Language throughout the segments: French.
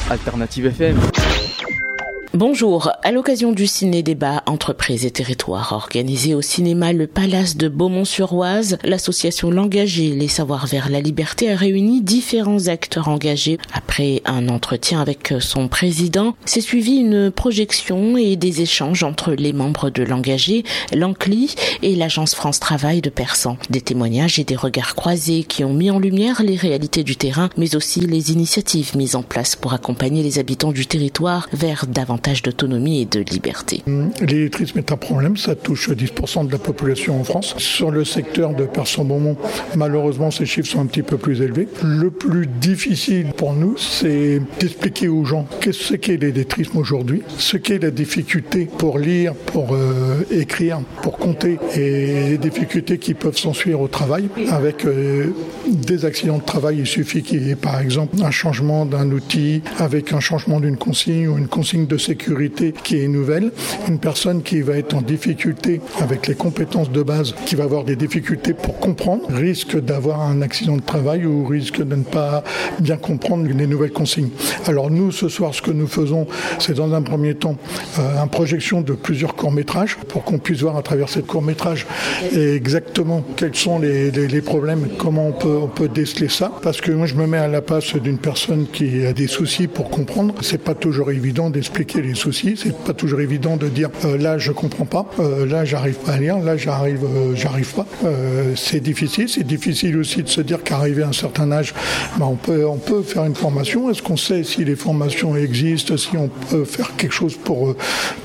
Alternative FM. Bonjour, à l'occasion du ciné-débat Entreprises et Territoires organisé au cinéma Le Palace de Beaumont-sur-Oise, l'association L'Engagé, les savoirs vers la liberté a réuni différents acteurs engagés. Après un entretien avec son président, s'est suivi une projection et des échanges entre les membres de L'Engagé, l'ANCLI et l'agence France Travail de Persan. Des témoignages et des regards croisés qui ont mis en lumière les réalités du terrain, mais aussi les initiatives mises en place pour accompagner les habitants du territoire vers davantage d'autonomie et de liberté. L'illettrisme est un problème, ça touche 10% de la population en France. Sur le secteur de Persan-Beaumont, malheureusement, ces chiffres sont un petit peu plus élevés. Le plus difficile pour nous, c'est d'expliquer aux gens qu'est-ce qu'est l'illettrisme aujourd'hui, ce qu'est la difficulté pour lire, pour écrire, pour compter, et les difficultés qui peuvent s'ensuivre au travail. Avec des accidents de travail, il suffit qu'il y ait par exemple un changement d'un outil, avec un changement d'une consigne ou une consigne de sécurité qui est nouvelle. Une personne qui va être en difficulté avec les compétences de base, qui va avoir des difficultés pour comprendre, risque d'avoir un accident de travail ou risque de ne pas bien comprendre les nouvelles consignes. Alors nous, ce soir, ce que nous faisons, c'est dans un premier temps une projection de plusieurs courts-métrages pour qu'on puisse voir à travers ces courts-métrages exactement quels sont les problèmes, comment on peut déceler ça. Parce que moi, je me mets à la place d'une personne qui a des soucis pour comprendre. C'est pas toujours évident d'expliquer les soucis, c'est pas toujours évident de dire là je comprends pas, là j'arrive pas à lire, là j'arrive pas. C'est difficile aussi de se dire qu'arrivé à un certain âge, on peut faire une formation. Est-ce qu'on sait si les formations existent, si on peut faire quelque chose pour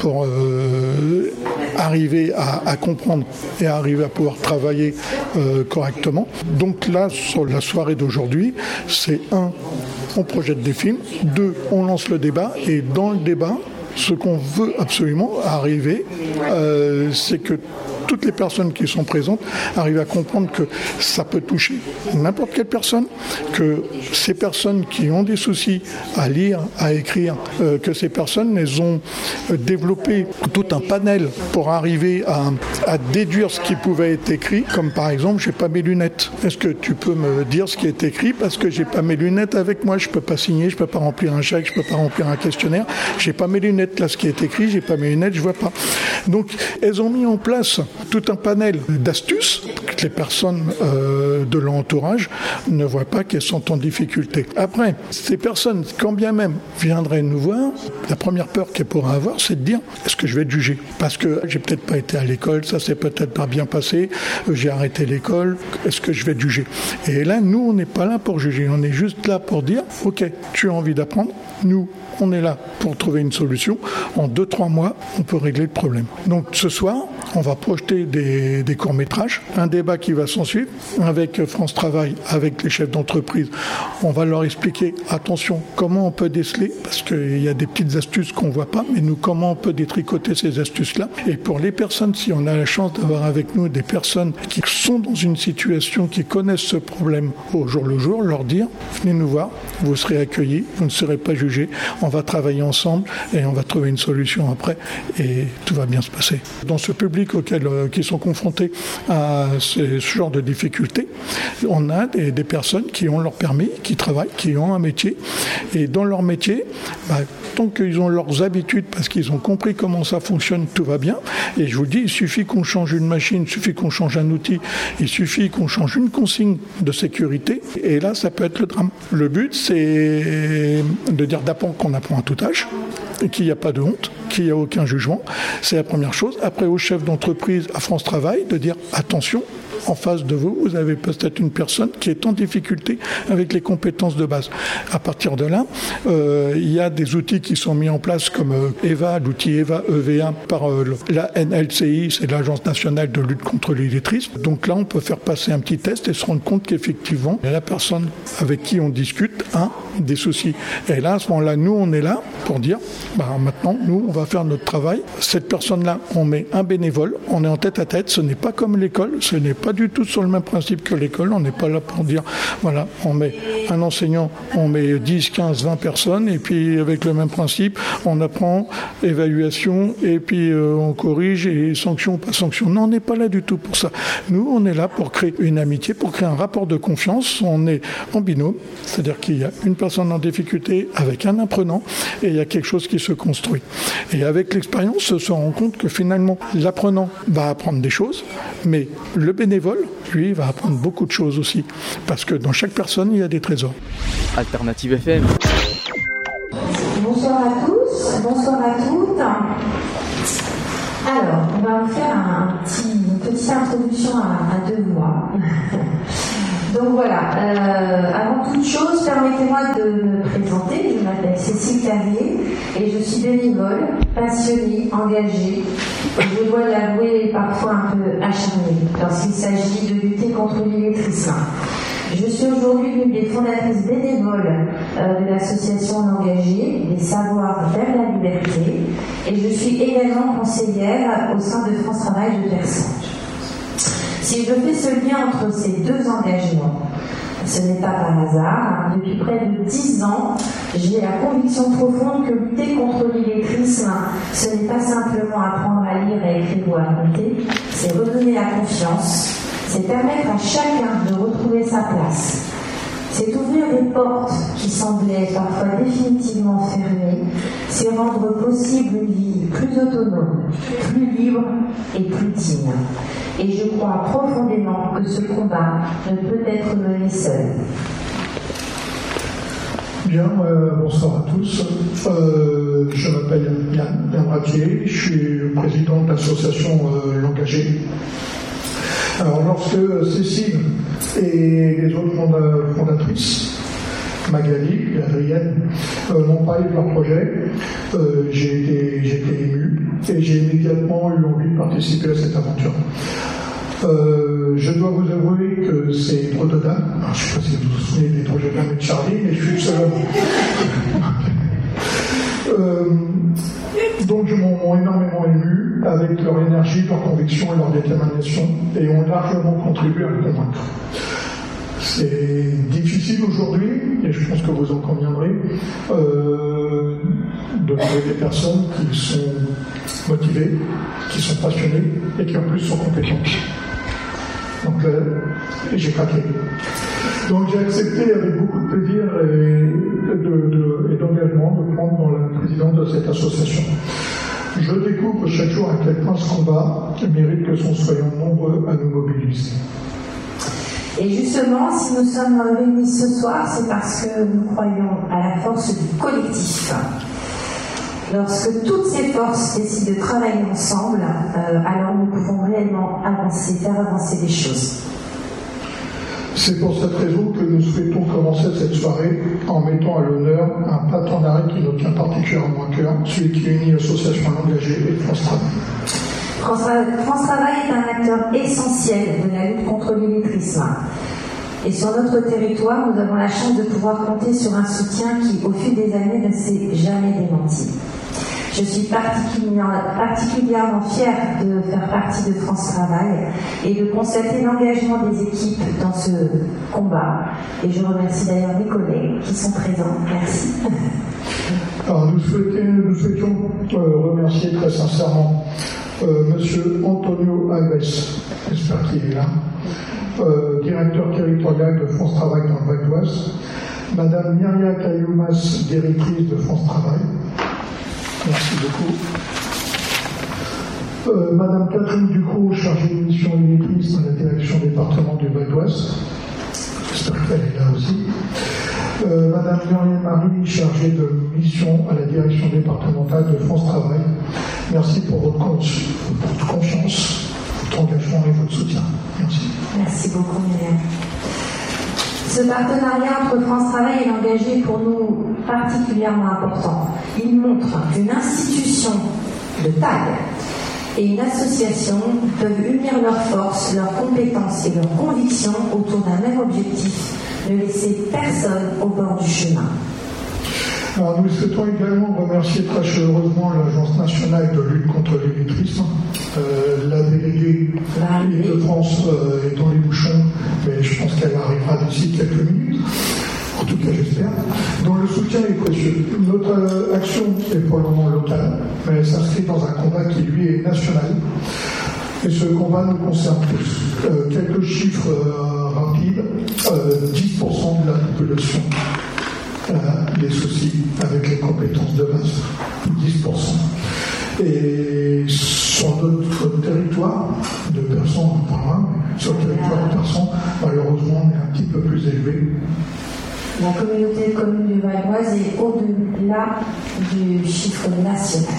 arriver à comprendre et arriver à pouvoir travailler correctement. Donc là, sur la soirée d'aujourd'hui, c'est on projette des films, 2, on lance le débat, et dans le débat, ce qu'on veut absolument arriver, c'est que toutes les personnes qui sont présentes arrivent à comprendre que ça peut toucher n'importe quelle personne, que ces personnes qui ont des soucis à lire, à écrire, que ces personnes, elles ont développé tout un panel pour arriver à déduire ce qui pouvait être écrit, comme par exemple, j'ai pas mes lunettes. Est-ce que tu peux me dire ce qui est écrit parce que j'ai pas mes lunettes avec moi, je peux pas signer, je peux pas remplir un chèque, je peux pas remplir un questionnaire, j'ai pas mes lunettes, là ce qui est écrit, j'ai pas mes lunettes, je vois pas. Donc, elles ont mis en place tout un panel d'astuces que les personnes de l'entourage ne voient pas qu'elles sont en difficulté. Après, ces personnes, quand bien même viendraient nous voir, la première peur qu'elles pourraient avoir, c'est de dire est-ce que je vais être jugé ? Parce que j'ai peut-être pas été à l'école, ça s'est peut-être pas bien passé, j'ai arrêté l'école, est-ce que je vais être jugé ? Et là, nous, on n'est pas là pour juger, on est juste là pour dire ok, tu as envie d'apprendre, nous, on est là pour trouver une solution. En 2-3 mois, on peut régler le problème. Donc ce soir, on va projeter des courts-métrages, un débat qui va s'en suivre avec France Travail, avec les chefs d'entreprise. On va leur expliquer, attention, comment on peut déceler, parce qu'il y a des petites astuces qu'on ne voit pas, mais nous, comment on peut détricoter ces astuces-là. Et pour les personnes, si on a la chance d'avoir avec nous des personnes qui sont dans une situation, qui connaissent ce problème au jour le jour, leur dire, venez nous voir, vous serez accueillis, vous ne serez pas jugés, on va travailler ensemble et on va trouver une solution après et tout va bien se passer. Dans ce public qui sont confrontés à ce genre de difficultés, on a des personnes qui ont leur permis, qui travaillent, qui ont un métier, et dans leur métier, tant qu'ils ont leurs habitudes, parce qu'ils ont compris comment ça fonctionne, tout va bien. Et je vous dis, il suffit qu'on change une machine, il suffit qu'on change un outil, il suffit qu'on change une consigne de sécurité, et là, ça peut être le drame. Le but, c'est de dire d'apprendre qu'on apprend à tout âge, et qu'il n'y a pas de honte, qu'il n'y a aucun jugement. C'est la première chose. Après, au chef d'entreprise, à France Travail, de dire attention, en face de vous, vous avez peut-être une personne qui est en difficulté avec les compétences de base. À partir de là, il y a des outils qui sont mis en place comme EVA, l'outil EVA, EVA, par la NLCI, c'est l'Agence nationale de lutte contre l'illettrisme. Donc là, on peut faire passer un petit test et se rendre compte qu'effectivement, la personne avec qui on discute a des soucis. Et là, à ce moment-là, nous, on est là pour dire, maintenant, nous, on va va faire notre travail. Cette personne-là, on met un bénévole, on est en tête-à-tête, ce n'est pas comme l'école, ce n'est pas du tout sur le même principe que l'école, on n'est pas là pour dire, voilà, on met un enseignant, on met 10, 15, 20 personnes, et puis avec le même principe, on apprend, évaluation, et puis on corrige, et sanction, pas sanction. Non, on n'est pas là du tout pour ça. Nous, on est là pour créer une amitié, pour créer un rapport de confiance, on est en binôme, c'est-à-dire qu'il y a une personne en difficulté avec un apprenant, et il y a quelque chose qui se construit. Et avec l'expérience, on se rend compte que finalement, l'apprenant va apprendre des choses, mais le bénévole, lui, va apprendre beaucoup de choses aussi. Parce que dans chaque personne, il y a des trésors. Alternative FM. Bonsoir à tous, bonsoir à toutes. Alors, on va vous faire une petite introduction à deux voix. Donc voilà, avant toute chose, permettez-moi de me présenter. Je m'appelle Cécile Carrier et je suis bénévole, passionnée, engagée. Je dois l'avouer, parfois un peu acharnée lorsqu'il s'agit de lutter contre l'illettrisme. Je suis aujourd'hui l'une des fondatrices bénévoles de l'association L'Engagé, des savoirs vers la liberté, et je suis également conseillère au sein de France Travail de Persange. Si je fais ce lien entre ces deux engagements, ce n'est pas par hasard. Depuis près de 10 ans, j'ai la conviction profonde que lutter contre l'illettrisme, ce n'est pas simplement apprendre à lire, à écrire ou à compter, c'est redonner la confiance, c'est permettre à chacun de retrouver sa place. C'est ouvrir des portes qui semblaient parfois définitivement fermées, c'est rendre possible une vie plus autonome, plus libre et plus digne. Et je crois profondément que ce combat ne peut être mené seul. Bien, bonsoir à tous. Je m'appelle Yann Ratier, je suis président de l'association L'Engagé. Alors, lorsque Cécile et les autres fondatrices, Magali et Adrienne, m'ont parlé de leur projet, j'ai été ému et j'ai immédiatement eu envie de participer à cette aventure. Je dois vous avouer que c'est trop de dames. Je ne sais pas si vous vous souvenez des projets de de Charlie, mais je suis le seul. Donc, ils m'ont énormément ému avec leur énergie, leur conviction et leur détermination, et ont largement contribué à me convaincre. C'est difficile aujourd'hui, et je pense que vous en conviendrez, de trouver des personnes qui sont motivées, qui sont passionnées et qui en plus sont compétentes. Donc j'ai craqué. Donc j'ai accepté avec beaucoup de plaisir et d'engagement de prendre dans la présidence de cette association. Je découvre chaque jour à quel point ce combat mérite que nous soyons nombreux à nous mobiliser. Et justement, si nous sommes réunis ce soir, c'est parce que nous croyons à la force du collectif. Lorsque toutes ces forces décident de travailler ensemble, alors nous pouvons réellement faire avancer les choses. C'est pour cette raison que nous souhaitons commencer cette soirée en mettant à l'honneur un partenariat qui nous tient particulièrement à cœur, celui qui unit l'association L'Engagé et France Travail. France Travail est un acteur essentiel de la lutte contre l'illettrisme. Et sur notre territoire, nous avons la chance de pouvoir compter sur un soutien qui, au fil des années, ne s'est jamais démenti. Je suis particulièrement fière de faire partie de France Travail et de constater l'engagement des équipes dans ce combat. Et je remercie d'ailleurs mes collègues qui sont présents. Merci. Alors, nous souhaitions remercier très sincèrement Monsieur Antonio Alves, j'espère qu'il est là, directeur territorial de France Travail dans le Val d'Oise, Madame Myria Cayoumas, directrice de France Travail. Merci beaucoup. Madame Catherine Ducrot, chargée de mission illettriste à la direction département du Val d'Oise. J'espère qu'elle est là aussi. Madame Muriel Marie, chargée de mission à la direction départementale de France Travail. Merci pour votre confiance, votre engagement et votre soutien. Merci. Merci beaucoup, Myriam. Ce partenariat entre France Travail et L'Engagé est pour nous particulièrement important. Il montre qu'une institution de taille et une association peuvent unir leurs forces, leurs compétences et leurs convictions autour d'un même objectif, ne laisser personne au bord du chemin. Alors, nous souhaitons également remercier très chaleureusement l'Agence nationale de lutte contre l'illettrisme. La déléguée de France est dans les bouchons, mais je pense qu'elle arrivera d'ici quelques minutes. En tout cas, j'espère. Dont le soutien est précieux. Notre action est pour le moment locale, mais elle s'inscrit dans un combat qui, lui, est national. Et ce combat nous concerne tous. Quelques chiffres rapides. 10% de la population a des soucis avec les compétences de base. 10%. Et sur notre territoire de personnes, sur le territoire de personnes, malheureusement, on est un petit peu plus élevé. La communauté de communes du Val-d'Oise est au-delà du chiffre national.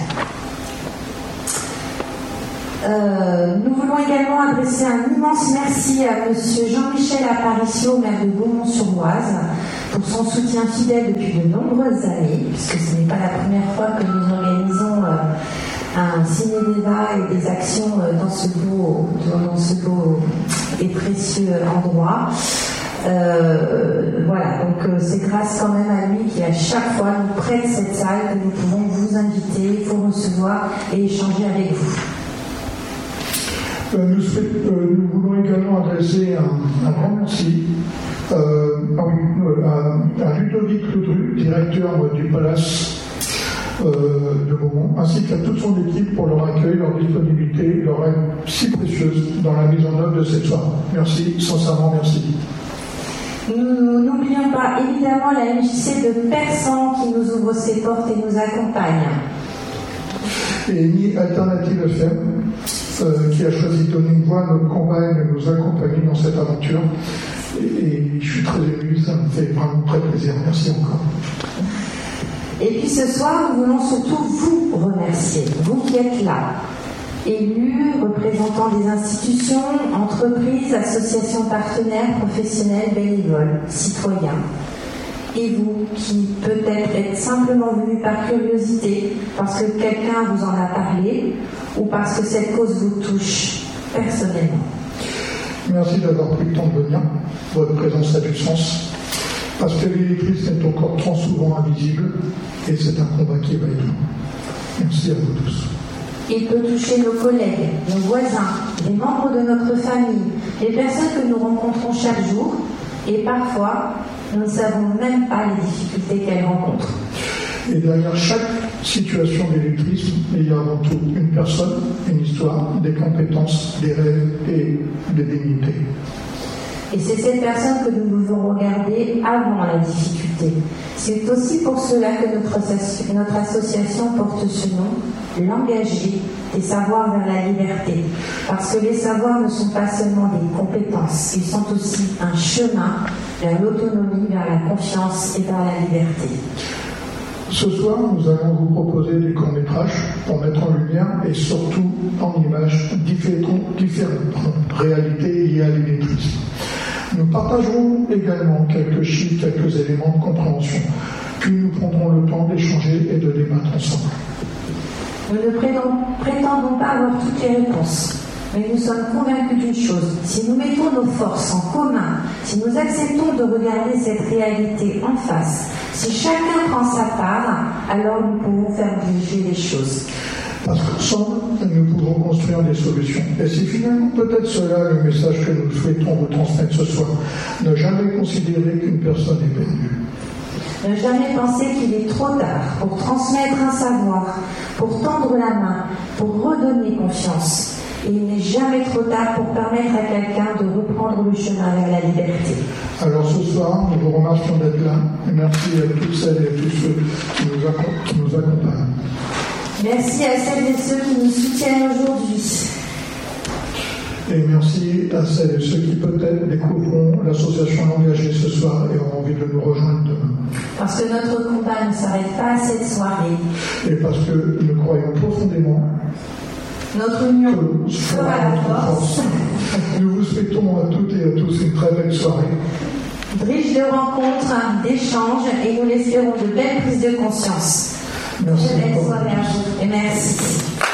Nous voulons également adresser un immense merci à M. Jean-Michel Aparicio, maire de Beaumont-sur-Oise, pour son soutien fidèle depuis de nombreuses années, puisque ce n'est pas la première fois que nous organisons un ciné-débat et des actions dans ce beau et précieux endroit. Voilà, donc c'est grâce quand même à lui qui à chaque fois nous prête cette salle que nous pouvons vous inviter, vous recevoir et échanger avec vous. Nous voulons également adresser un grand merci à Ludovic Ledru, directeur du Palace de Beaumont, ainsi qu'à toute son équipe pour leur accueil, leur disponibilité, leur aide si précieuse dans la mise en œuvre de cette soirée. Merci, sincèrement merci. Nous n'oublions pas évidemment la MJC de Persan qui nous ouvre ses portes et nous accompagne. Et ni Alternative FM qui a choisi de donner une voix à notre combat et de nous accompagner dans cette aventure. Et je suis très ému, ça me fait vraiment très plaisir. Merci encore. Et puis ce soir, nous voulons surtout vous remercier, vous qui êtes là. Élus, représentants des institutions, entreprises, associations partenaires, professionnels, bénévoles, citoyens. Et vous qui peut-être êtes simplement venus par curiosité, parce que quelqu'un vous en a parlé, ou parce que cette cause vous touche personnellement. Merci d'avoir pris le temps de venir. Votre présence a du sens. Parce que l'illettrisme est encore trop souvent invisible, et c'est un combat qui va être long. Merci à vous tous. Il peut toucher nos collègues, nos voisins, les membres de notre famille, les personnes que nous rencontrons chaque jour, et parfois, nous ne savons même pas les difficultés qu'elles rencontrent. Et derrière chaque situation d'illettrisme, il y a avant tout une personne, une histoire, des compétences, des rêves et des dignités. Et c'est cette personne que nous devons regarder avant la difficulté. C'est aussi pour cela que notre association porte ce nom, l'engagé des savoirs vers la liberté. Parce que les savoirs ne sont pas seulement des compétences, ils sont aussi un chemin vers l'autonomie, vers la confiance et vers la liberté. Ce soir, nous allons vous proposer des courts-métrages pour mettre en lumière et surtout en images différentes réalités liées à l'illettrisme. Nous partagerons également quelques chiffres, quelques éléments de compréhension. Puis nous prendrons le temps d'échanger et de débattre ensemble. Nous ne prétendons pas avoir toutes les réponses, mais nous sommes convaincus d'une chose. Si nous mettons nos forces en commun, si nous acceptons de regarder cette réalité en face, si chacun prend sa part, alors nous pouvons faire bouger les choses. Parce qu'ensemble, nous pouvons construire des solutions. Et c'est finalement peut-être cela le message que nous souhaitons vous transmettre ce soir. Ne jamais considérer qu'une personne est perdue. Ne jamais penser qu'il est trop tard pour transmettre un savoir, pour tendre la main, pour redonner confiance. Et il n'est jamais trop tard pour permettre à quelqu'un de reprendre le chemin vers la liberté. Alors ce soir, nous vous remercions d'être là. Et merci à toutes celles et à tous ceux qui nous accompagnent. Merci à celles et ceux qui nous soutiennent aujourd'hui. Et merci à celles et ceux qui peut-être découvriront l'association L'Engagé ce soir et auront envie de nous rejoindre demain. Parce que notre combat ne s'arrête pas à cette soirée. Et parce que nous croyons profondément notre union fera la force. Nous vous souhaitons à toutes et à tous une très belle soirée. Riche de rencontres, d'échanges et nous l'espérons de belles prises de conscience. Merci. Belle soirée à vous et merci.